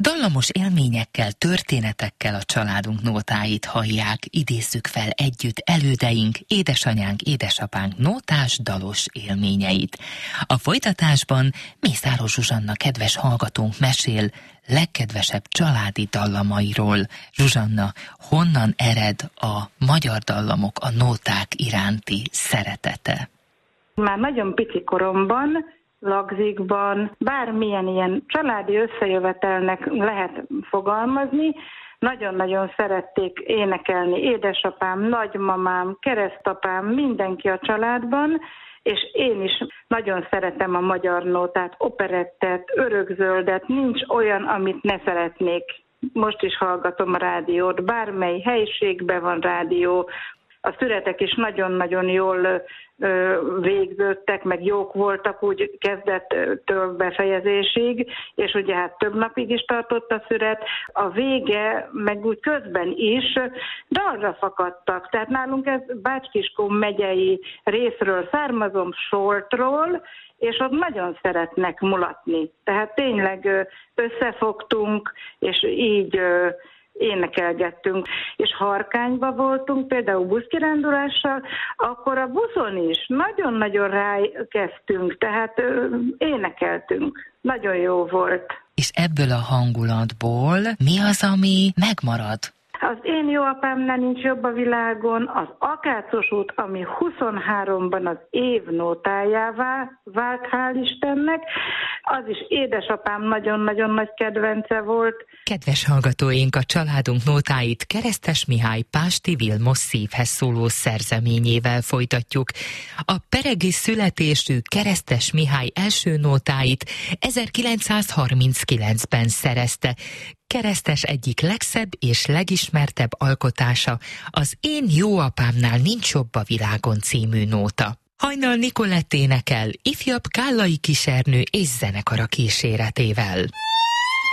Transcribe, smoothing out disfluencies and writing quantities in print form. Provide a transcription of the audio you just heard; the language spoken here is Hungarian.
Dallamos élményekkel, történetekkel a családunk nótáit hallják, idézzük fel együtt elődeink, édesanyánk, édesapánk nótás, dalos élményeit. A folytatásban Mészáros Zsuzsanna kedves hallgatónk mesél legkedvesebb családi dallamairól. Zsuzsanna, honnan ered a magyar dallamok, a nóták iránti szeretete? Már nagyon pici koromban, lagzikban, bármilyen ilyen családi összejövetelnek lehet fogalmazni, nagyon-nagyon szerették énekelni édesapám, nagymamám, keresztapám, mindenki a családban, és én is nagyon szeretem a magyar nótát, operettet, örökzöldet, nincs olyan, amit ne szeretnék. Most is hallgatom a rádiót, bármely helyiségben van rádió, a szüretek is nagyon-nagyon jól végződtek, meg jók voltak úgy kezdettől befejezésig, és ugye hát több napig is tartott a szüret. A vége, meg úgy közben is dalra fakadtak. Tehát nálunk ez Bács-Kiskun megyei részről származom, Soltról, és ott nagyon szeretnek mulatni. Tehát tényleg összefogtunk, és így énekelgettünk, és Harkányba voltunk, például buszkirándulással, akkor a buszon is nagyon-nagyon rákezdtünk, tehát énekeltünk. Nagyon jó volt. És ebből a hangulatból mi az, ami megmarad? Az én jó apámnál nincs jobb a világon, az Akácos út, ami 23-ban az év nótájává vált, hál' Istennek, az is édesapám nagyon-nagyon nagy kedvence volt. Kedves hallgatóink, a családunk nótáit Keresztes Mihály Pásti Vilmos szívhez szóló szerzeményével folytatjuk. A peregi születésű Keresztes Mihály első nótáit 1939-ben szerezte. Keresztes egyik legszebb és legismertebb alkotása az Én jó apámnál nincs jobb a világon című nóta. Hajnal Nikolett énekel, ifjabb kállai kisernő és zenekara kíséretével.